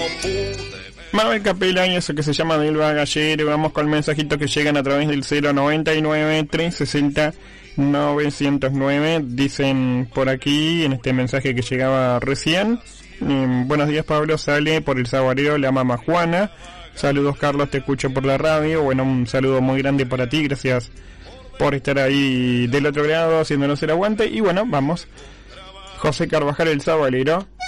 Manuel Capela y eso que se llama Delva Gallero. Vamos con mensajitos que llegan a través del 099 360 909. Dicen por aquí en este mensaje que llegaba recién: buenos días Pablo, sale por el saboreo la mamá Juana. Saludos Carlos, te escucho por la radio. Bueno, un saludo muy grande para ti, gracias por estar ahí del otro lado haciéndonos el aguante. Y bueno, vamos. José Carvajal el sabalero